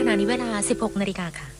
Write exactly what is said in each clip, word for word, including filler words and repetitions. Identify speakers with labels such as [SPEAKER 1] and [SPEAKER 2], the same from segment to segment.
[SPEAKER 1] ณะนี้เวลา สิบหกนาฬิกาค่ะ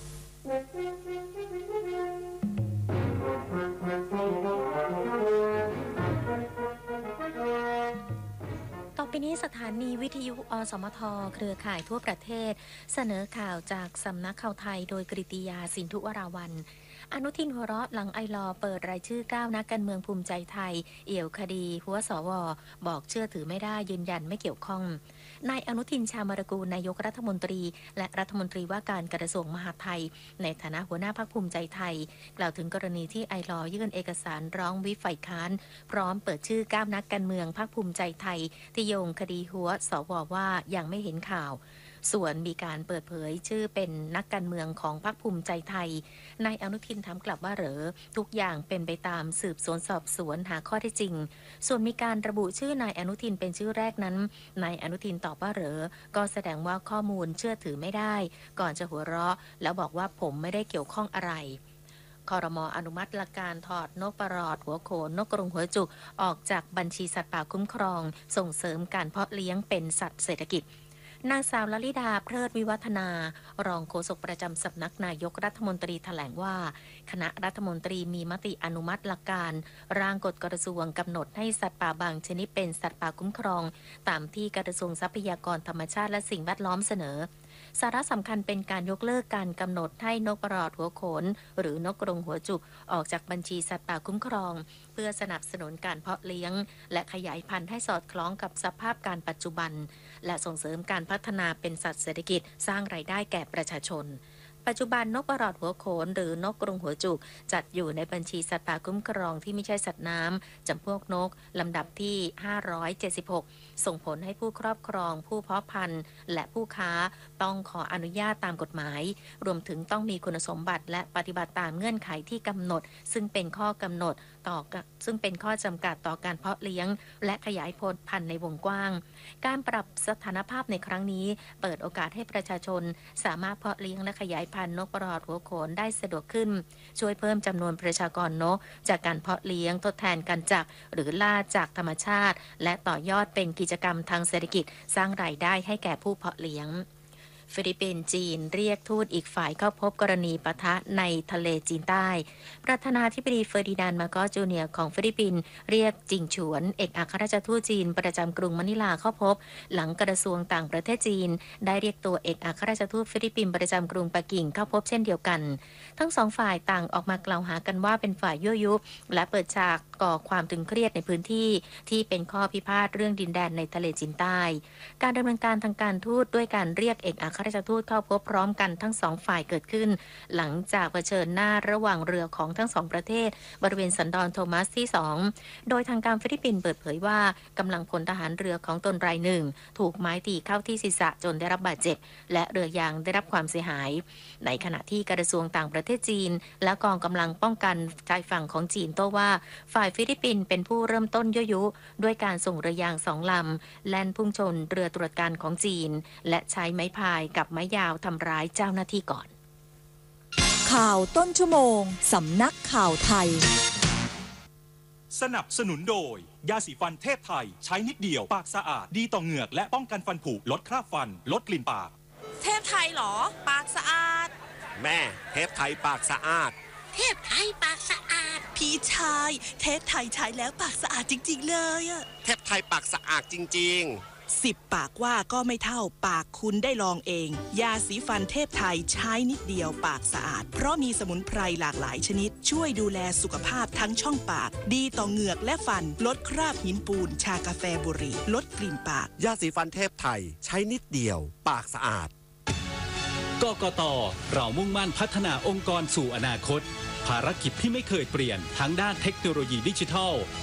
[SPEAKER 1] ต่อไปนี้สถานีวิทยุอสมทเครือข่ายทั่วประเทศเสนอข่าวจากสำนักข่าวไทยโดยกฤติยาสินธุวราวัลย์อนุทินหัวเราะหลังไอลอเปิดรายชื่อเก้านักการเมืองภูมิใจไทยเอี่ยวคดีหัวสวบอกเชื่อถือไม่ได้ยืนยันไม่เกี่ยวข้องนายอนุทินชาญวิรากูลนายกรัฐมนตรีและรัฐมนตรีว่าการกระทรวงมหาดไทยในฐานะหัวหน้าพรรคภูมิใจไทยกล่าวถึงกรณีที่ไอลอยื่นเอกสารร้องวิปฝ่ายค้านพร้อมเปิดชื่อเก้านักการเมืองพรรคภูมิใจไทยที่โยงคดีหัวสวว่ายังไม่เห็นข่าวส่วนมีการเปิดเผยชื่อเป็นนักการเมืองของพรรคภูมิใจไทยนายอนุทินถามกลับว่าเหรอทุกอย่างเป็นไปตามสืบสวนสอบสวนหาข้อเท็จจริงส่วนมีการระบุชื่อนายอนุทินเป็นชื่อแรกนั้นนายอนุทินตอบว่าเหรอก็แสดงว่าข้อมูลเชื่อถือไม่ได้ก่อนจะหัวเราะแล้วบอกว่าผมไม่ได้เกี่ยวข้องอะไรครม.อนุมัติหลักการถอดนกประหลอดหัวโขนนกกรงหัวจุกออกจากบัญชีสัตว์ป่าคุ้มครองส่งเสริมการเพาะเลี้ยงเป็นสัตว์เศรษฐกิจนางสาวลลิดาเพลิดวิวัฒนารองโฆษกประจำสำนักนายกรัฐมนตรีแถลงว่าคณะรัฐมนตรีมีมติอนุมัติหลักการร่างกฎกระทรวงกำหนดให้สัตว์ป่าบางชนิดเป็นสัตว์ป่าคุ้มครองตามที่กระทรวงทรัพยากรธรรมชาติและสิ่งแวดล้อมเสนอสาระสำคัญเป็นการยกเลิกการกำหนดให้นกประหลอดหัวโขนหรือนกกรงหัวจุกออกจากบัญชีสัตว์ป่าคุ้มครองเพื่อสนับสนุนการเพาะเลี้ยงและขยายพันธุ์ให้สอดคล้องกับสภาพการปัจจุบันและส่งเสริมการพัฒนาเป็นสัตว์เศรษฐกิจสร้างรายได้แก่ประชาชนปัจจุบันนกประหลอดหัวโขนหรือนกกรงหัวจุกจัดอยู่ในบัญชีสัตว์ป่าคุ้มครองที่ไม่ใช่สัตว์น้ำจำพวกนกลำดับที่ห้าร้อยเจ็ดสิบหกส่งผลให้ผู้ครอบครองผู้เพาะพันธุ์และผู้ค้าต้องขออนุญาตตามกฎหมายรวมถึงต้องมีคุณสมบัติและปฏิบัติตามเงื่อนไขที่กำหนดซึ่งเป็นข้อกำหนดต่อซึ่งเป็นข้อจำกัดต่อการเพาะเลี้ยงและขยายพันธุ์ในวงกว้างการปรับสถานภาพในครั้งนี้เปิดโอกาสให้ประชาชนสามารถเพาะเลี้ยงและขยายพันธุ์นกประหลอดหัวโขนได้สะดวกขึ้นช่วยเพิ่มจำนวนประชากรนกจากการเพาะเลี้ยงทดแทนการจับหรือล่าจากธรรมชาติและต่อยอดเป็นกิจกรรมทางเศรษฐกิจสร้างรายได้ให้แก่ผู้เพาะเลี้ยงฟิลิปปินส์จีนเรียกทูตอีกฝ่ายเข้าพบกรณีปะทะในทะเลจีนใต้ประธานาธิบดีเฟอร์ดินานด์มาโกสจูเนียร์ของฟิลิปปินส์เรียกจิงฉวนเอกอัครราชทูตจีนประจำกรุงมะนิลาเข้าพบหลังกระทรวงต่างประเทศจีนได้เรียกตัวเอกอัครราชทูตฟิลิปปินส์ประจำกรุงปักกิ่งเข้าพบเช่นเดียวกันทั้งสองฝ่ายต่างออกมากล่าวหากันว่าเป็นฝ่ายยั่วยุและเปิดฉากก่อความตึงเครียดในพื้นที่ที่เป็นข้อพิพาทเรื่องดินแดนในทะเลจีนใต้การดำเนินการทางการทูตด้วยการเรียกเอกอัครราชทูตเข้าพบพร้อมกันทั้งสองฝ่ายเกิดขึ้นหลังจากเผชิญหน้าระหว่างเรือของทั้งสองประเทศบริเวณสันดอนโทมัสที่สองโดยทางการฟิลิปปินส์เปิดเผยว่ากำลังพลทหารเรือของตนรายหนึ่งถูกไม้ตีเข้าที่ศีรษะจนได้รับบาดเจ็บและเรือยางได้รับความเสียหายในขณะที่กระทรวงต่างประเทศจีนและกองกำลังป้องกันชายฝั่งของจีนโต้ว่าฝ่ายฟิลิปปินส์เป็นผู้เริ่มต้นยั่วยุด้วยการส่งเรือยางสองลำแล่นพุ่งชนเรือตรวจการของจีนและใช้ไม้พายกับไม้ยาวทำร้ายเจ้าหน้าที่ก่อน
[SPEAKER 2] ข่าวต้นชั่วโมงสำนักข่าวไทย
[SPEAKER 3] สนับสนุนโดยยาสีฟันเทพไทยใช้นิดเดียวปากสะอาดดีต่อเหงือกและป้องกันฟันผุลดคราบฟันลดกลิ่นปาก
[SPEAKER 4] เทพไทยหรอปากสะอาด
[SPEAKER 5] แม่เทพไทยปากสะอาด
[SPEAKER 4] เทพไทยปากสะอาดพี่ชายเทพไทยใช้แล้วปากสะอาดจริงๆเลยอะ
[SPEAKER 5] เทพไทยปากสะอาดจริงๆ
[SPEAKER 4] สิบปากว่าก็ไม่เท่าปากคุณได้ลองเองยาสีฟันเทพไทยใช้นิดเดียวปากสะอาดเพราะมีสมุนไพรหลากหลายชนิดช่วยดูแลสุขภาพทั้งช่องปากดีต่อเหงือกและฟันลดคราบหินปูนชากาแฟบุหรี่ลดกลิ่นปาก
[SPEAKER 5] ยาสีฟันเทพไทยใช้นิดเดียวปากสะอาด
[SPEAKER 6] กกต.เรามุ่งมั่นพัฒนาองค์กรสู่อนาคตภารกิจที่ไม่เคยเปลี่ยนทั้งด้านเทคโนโลยีดิจิทัล